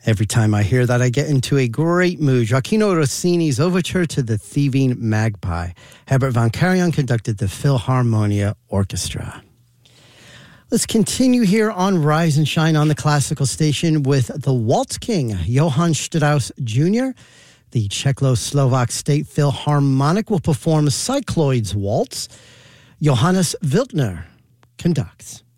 Every time I hear that, I get into a great mood. Gioacchino Rossini's Overture to the Thieving Magpie. Herbert von Karajan conducted the Philharmonia Orchestra. Let's continue here on Rise and Shine on the Classical Station with the Waltz King, Johann Strauss Jr. The Czechoslovak State Philharmonic will perform Cycloids Waltz. Johannes Wildner conducts.